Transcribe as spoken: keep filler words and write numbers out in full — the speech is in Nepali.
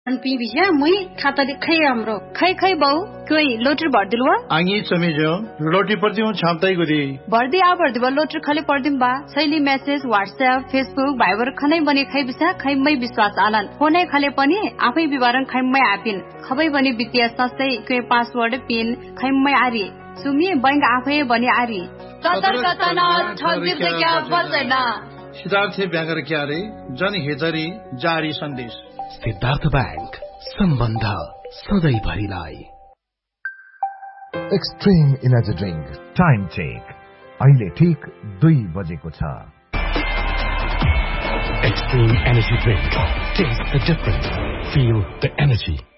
पी बिया मुई खाता खै हाम्रो खै खै बाउ कोई लोटर भर्दिल वा आङी चमेजो लोटी पर्दिउ छाप्दै गरी भर्दी आ भर्दी बा लोटर खाली पर्दिम बा शैली मेसेज व्हाट्सएप फेसबुक भाइबर खनै बनी खै बिसा खैमै विश्वास आलन फोनै खाले पनि आफै विवरण खैमै आपिन खबै बनी वित्तीय संस्थै के पासवर्ड पिन खैमै आरी सुमी बैंक आफै बनी आरी सतर्कता न ठगिर क्या बचैना सिद्धार्थ ब्यागर क्यारे जनहितरी जारी सन्देश सिद्धार्थ बैंक सम्बन्ध सधैँभरिलाई extreme energy drink time check अहिले ठीक दुई बजेको छ extreme energy drink test the difference feel the energy